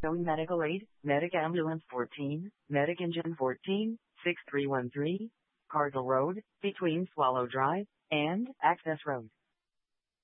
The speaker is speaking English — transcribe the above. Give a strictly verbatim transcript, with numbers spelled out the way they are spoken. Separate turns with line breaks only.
Showing medical aid, Medic Ambulance fourteen, Medic Engine fourteen, six three one three, Cardinal Road, between Swallow Drive and Access Road.